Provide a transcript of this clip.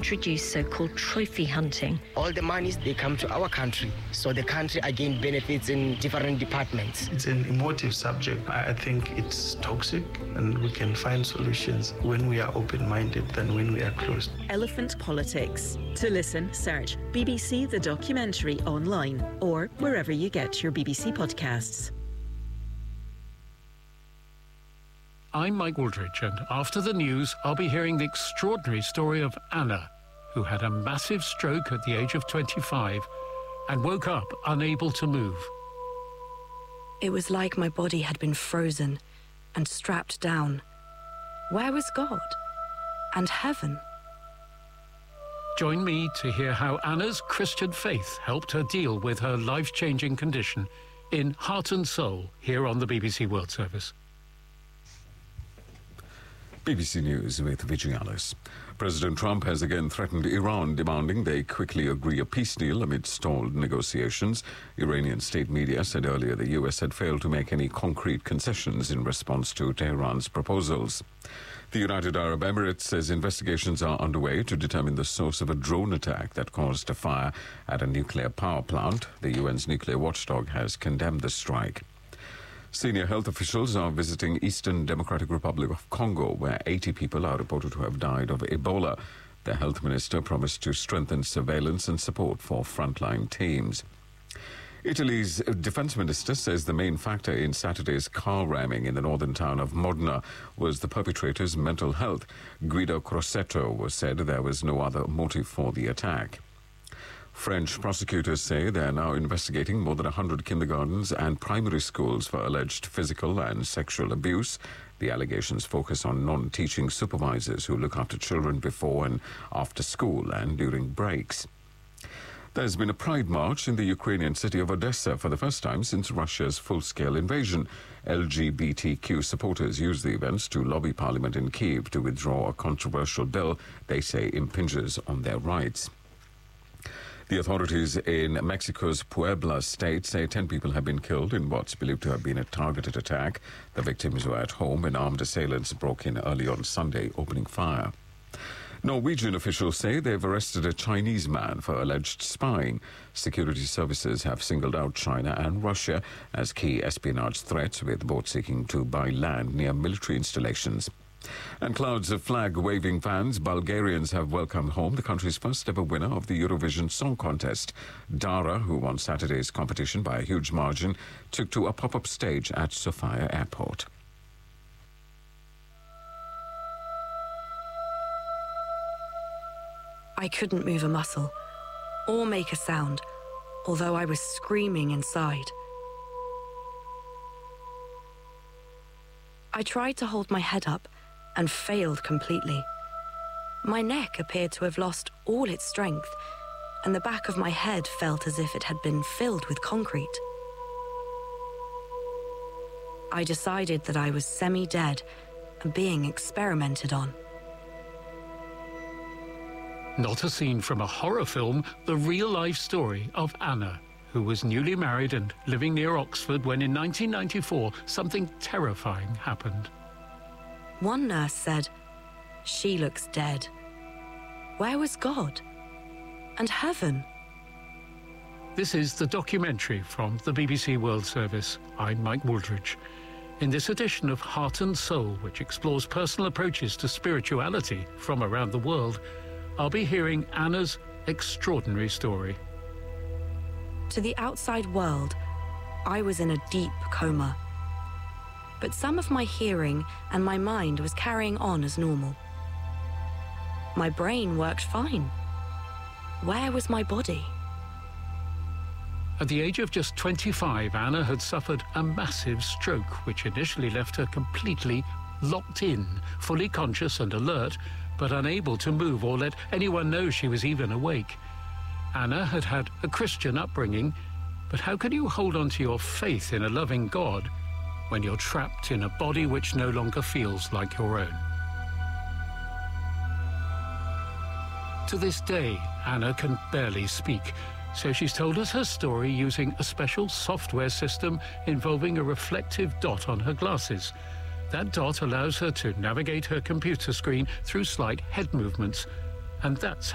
introduced so-called trophy hunting. All the monies, they come to our country, so the country again benefits in different departments. It's an emotive subject. I think it's toxic, and we can find solutions when we are open-minded than when we are closed. Elephant Politics. To listen, search BBC The Documentary online or wherever you get your BBC podcasts. I'm Mike Wooldridge, and after the news, I'll be hearing the extraordinary story of Anna, who had a massive stroke at the age of 25 and woke up unable to move. It was like my body had been frozen and strapped down. Where was God and heaven? Join me to hear how Anna's Christian faith helped her deal with her life-changing condition in Heart and Soul here on the BBC World Service. BBC News with Vijay Alice. President Trump has again threatened Iran, demanding they quickly agree a peace deal amid stalled negotiations. Iranian state media said earlier the U.S. had failed to make any concrete concessions in response to Tehran's proposals. The United Arab Emirates says investigations are underway to determine the source of a drone attack that caused a fire at a nuclear power plant. The UN's nuclear watchdog has condemned the strike. Senior health officials are visiting Eastern Democratic Republic of Congo, where 80 people are reported to have died of Ebola. The health minister promised to strengthen surveillance and support for frontline teams. Italy's defense minister says the main factor in Saturday's car ramming in the northern town of Modena was the perpetrator's mental health. Guido Crosetto said there was no other motive for the attack. French prosecutors say they are now investigating more than 100 kindergartens and primary schools for alleged physical and sexual abuse. The allegations focus on non-teaching supervisors who look after children before and after school and during breaks. There's been a pride march in the Ukrainian city of Odessa for the first time since Russia's full-scale invasion. LGBTQ supporters use the events to lobby Parliament in Kyiv to withdraw a controversial bill they say impinges on their rights. The authorities in Mexico's Puebla state say 10 people have been killed in what's believed to have been a targeted attack. The victims were at home when armed assailants broke in early on Sunday, opening fire. Norwegian officials say they've arrested a Chinese man for alleged spying. Security services have singled out China and Russia as key espionage threats, with both seeking to buy land near military installations. And clouds of flag-waving fans, Bulgarians have welcomed home the country's first-ever winner of the Eurovision Song Contest. Dara, who won Saturday's competition by a huge margin, took to a pop-up stage at Sofia Airport. I couldn't move a muscle or make a sound, although I was screaming inside. I tried to hold my head up and failed completely. My neck appeared to have lost all its strength, and the back of my head felt as if it had been filled with concrete. I decided that I was semi-dead and being experimented on. Not a scene from a horror film, the real-life story of Anna, who was newly married and living near Oxford when in 1994 something terrifying happened. One nurse said, "She looks dead." Where was God and heaven? This is the documentary from the BBC World Service. I'm Mike Wooldridge. In this edition of Heart and Soul, which explores personal approaches to spirituality from around the world, I'll be hearing Anna's extraordinary story. To the outside world, I was in a deep coma. But some of my hearing and my mind was carrying on as normal. My brain worked fine. Where was my body? At the age of just 25, Anna had suffered a massive stroke, which initially left her completely locked in, fully conscious and alert, but unable to move or let anyone know she was even awake. Anna had had a Christian upbringing, but how can you hold on to your faith in a loving God when you're trapped in a body which no longer feels like your own? To this day, Anna can barely speak, so she's told us her story using a special software system involving a reflective dot on her glasses. That dot allows her to navigate her computer screen through slight head movements, and that's